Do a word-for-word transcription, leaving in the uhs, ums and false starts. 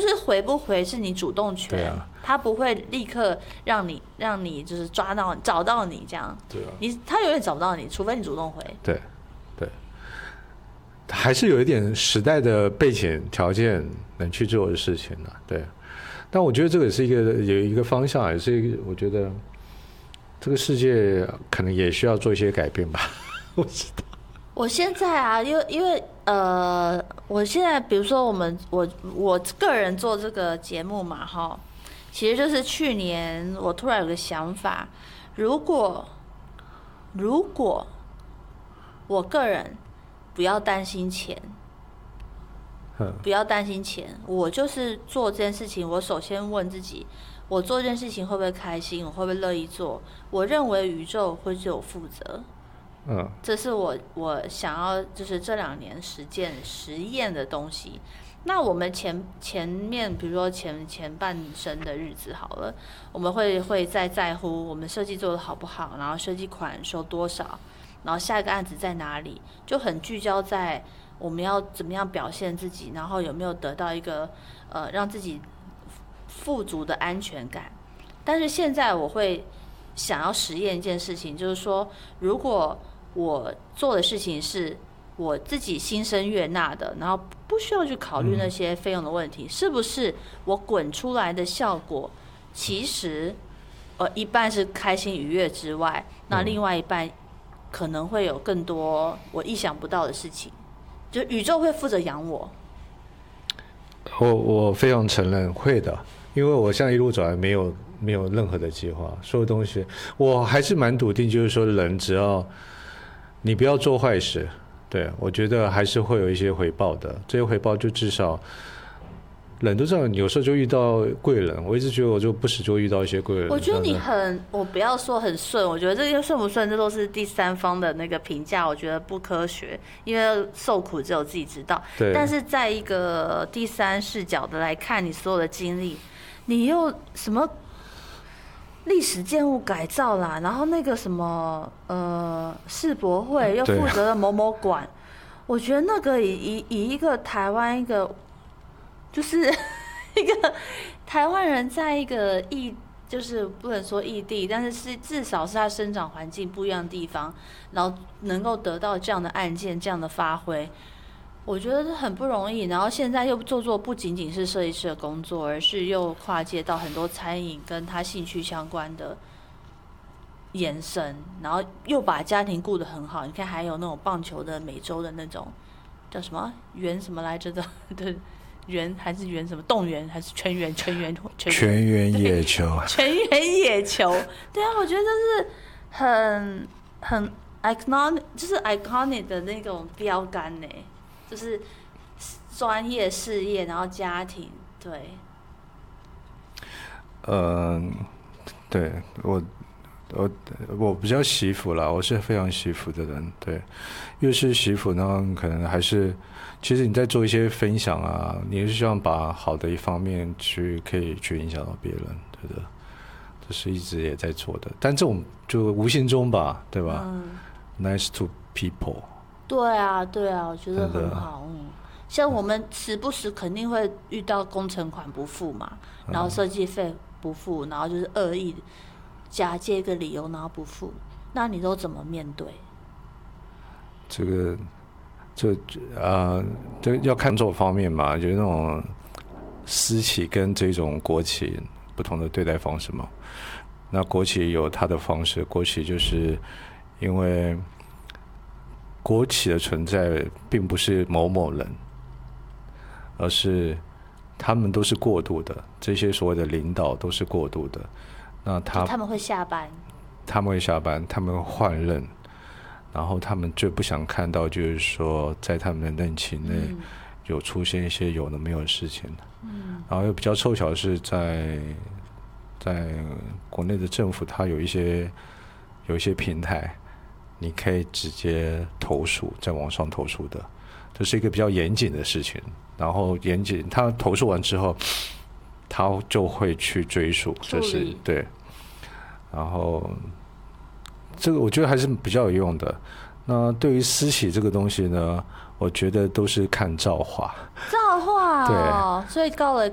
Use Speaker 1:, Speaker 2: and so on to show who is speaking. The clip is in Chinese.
Speaker 1: 就是回不回是你主动权，
Speaker 2: 对啊，
Speaker 1: 他不会立刻让你让你就是抓到找到你这样，
Speaker 2: 对啊，
Speaker 1: 你他永远找不到你，除非你主动回。
Speaker 2: 对，对，还是有一点时代的背景条件能去做的事情的，对。但我觉得这个也是一个有一个方向，也是一个我觉得这个世界可能也需要做一些改变吧。我知道。
Speaker 1: 我现在啊，因为因为呃，我现在比如说我们我我个人做这个节目嘛，哈，其实就是去年我突然有个想法，如果如果我个人不要担心钱。不要担心钱，我就是做这件事情。我首先问自己，我做这件事情会不会开心？我会不会乐意做？我认为宇宙会对我负责。
Speaker 2: 嗯，
Speaker 1: 这是我我想要就是这两年实践实验的东西。那我们前前面比如说前前半生的日子好了，我们会会再在乎我们设计做的好不好，然后设计款收多少，然后下一个案子在哪里，就很聚焦在。我们要怎么样表现自己，然后有没有得到一个呃让自己富足的安全感？但是现在我会想要实验一件事情，就是说，如果我做的事情是我自己心生悦纳的，然后不需要去考虑那些费用的问题，嗯、是不是我滚出来的效果，其实呃一半是开心愉悦之外，那另外一半可能会有更多我意想不到的事情。就宇宙会负责养我，
Speaker 2: 我我非常承认会的，因为我现在一路走来没有没有任何的计划，所有东西我还是蛮笃定，就是说人只要你不要做坏事，对我觉得还是会有一些回报的，这些回报就至少人都知道，有时候就遇到贵人。我一直觉得我就不时就遇到一些贵人。
Speaker 1: 我觉得你很，我不要说很顺，我觉得这些顺不顺，这都是第三方的那个评价，我觉得不科学，因为受苦只有自己知道。
Speaker 2: 对。
Speaker 1: 但是在一个第三视角的来看你所有的经历，你又什么历史建物改造啦，然后那个什么呃世博会又负责了某某馆，我觉得那个以以以一个台湾一个。就是一个台湾人在一个异，就是不能说异地，但是是至少是他生长环境不一样的地方，然后能够得到这样的案件、这样的发挥，我觉得很不容易。然后现在又做做不仅仅是设计师的工作，而是又跨界到很多餐饮跟他兴趣相关的延伸，然后又把家庭顾得很好。你看，还有那种棒球的美洲的那种叫什么圆什么来着的，对。圆还是圆什么动员还是全员全员
Speaker 2: 全员野球
Speaker 1: 全员野球，对啊，我觉得这是很很 iconic， 就是 iconic 的那种标杆呢，就是专业事业，然后家庭，对。
Speaker 2: 嗯，对我我我比较惜福啦，我是非常惜福的人，对，越是惜福呢，可能还是。其实你在做一些分享啊，你是希望把好的一方面去可以去影响到别人，对的，这是一直也在做的。但这种就无形中吧，对吧、嗯、？Nice to people。
Speaker 1: 对啊，对啊，我觉得很好。嗯，像我们时不时肯定会遇到工程款不付嘛，然后设计费不付，然后就是恶意假借一个理由然后不付，那你都怎么面对？
Speaker 2: 这个。这呃，这要看这种方面嘛，就是那种私企跟这种国企不同的对待方式嘛。那国企有它的方式，国企就是因为国企的存在并不是某某人，而是他们都是过渡的，这些所谓的领导都是过渡的。那他
Speaker 1: 他们会下班，
Speaker 2: 他们会下班，他们会换任。然后他们最不想看到就是说在他们的任期内有出现一些有的没有的事情、嗯、然后又比较凑巧的是在在国内的政府它有一些有一些平台你可以直接投诉，在网上投诉的，这是一个比较严谨的事情。然后严谨他投诉完之后他就会去追溯，这是对。然后这个我觉得还是比较有用的。那对于私企这个东西呢，我觉得都是看造化。
Speaker 1: 造化哦，
Speaker 2: 对，
Speaker 1: 所以告了